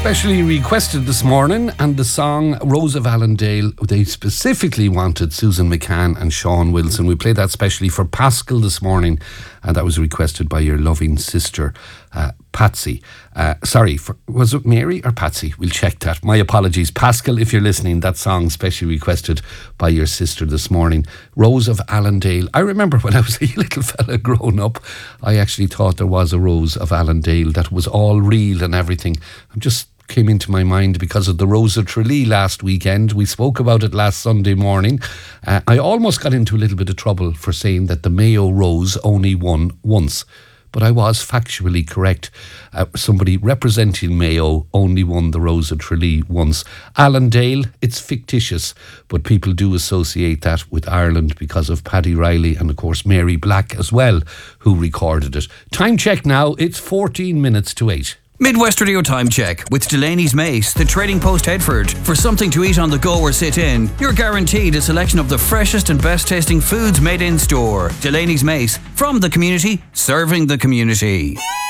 Specially requested this morning, and the song Rose of Allendale, they specifically wanted Susan McCann and Sean Wilson. We played that specially for Pascal this morning, and that was requested by your loving sister, Patsy. Was it Mary or Patsy? We'll check that. My apologies. Pascal, if you're listening, that song specially requested by your sister this morning. Rose of Allendale. I remember when I was a little fella growing up, I actually thought there was a Rose of Allendale that was all real and everything. I'm just came into my mind because of the Rose of Tralee last weekend. We spoke about it last Sunday morning. I almost got into a little bit of trouble for saying that the Mayo Rose only won once, but I was factually correct. Somebody representing Mayo only won the Rose of Tralee once. Allendale, it's fictitious, but people do associate that with Ireland because of Paddy Riley and of course Mary Black as well, who recorded it. Time check now, it's 14 minutes to 8. Midwest Radio Time Check with Delaney's Mace, the Trading Post Headford. For something to eat on the go or sit in, you're guaranteed a selection of the freshest and best tasting foods made in store. Delaney's Mace, from the community, serving the community.